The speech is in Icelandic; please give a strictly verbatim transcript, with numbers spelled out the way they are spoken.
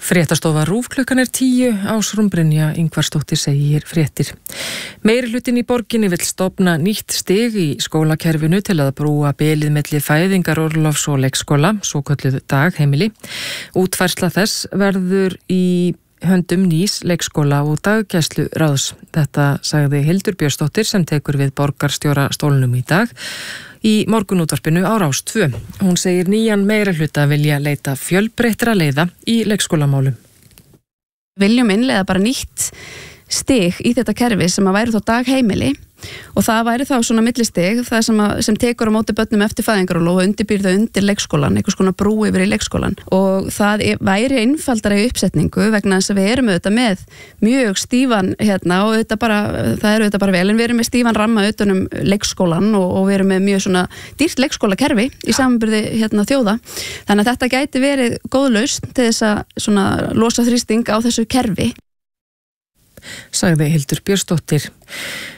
Fréttastofa RÚV klukkan er tíu, Ásrún Brynja Ingvarsdóttir segir fréttir. Meirihlutin í borginni vill stofna nýtt stig í skólakerfinu til að brúa bilið milli fæðingarorlofs og leikskóla, svokölluð dagheimili. Útfærsla þess verður í höndum nýs leikskóla og daggæslu ráðs. Þetta sagði Hildur Björnsdóttir sem tekur við borgarstjóra stólnum í dag í morgunútvarpinu á Rás tvö. Hún segir nýjan meirihluta vilja leita fjölbreyttra leiða í leikskólamálum. Viljum innleiða bara nýtt stig í þetta kerfi sem að væri þá dagheimili og það væri þá svona millistig það sem, að, sem tekur á móti börnum eftir fæðingarorlof og undirbýr þau undir leikskólan, einhvers konar brú yfir í leikskólan og það er, væri einfaldara í uppsetningu vegna þess að við erum auðvitað með mjög stífan hérna og auðvitað bara, það er auðvitað bara vel en við erum með stífan ramma utanum leikskólan og, og við erum með mjög svona dýrt leikskólakerfi í samanburði hérna þjóða þannig að þetta gæti verið góð lausn til þess að svona losa þrýsting á þessu kerfi. Sagði Hildur Björnsdóttir.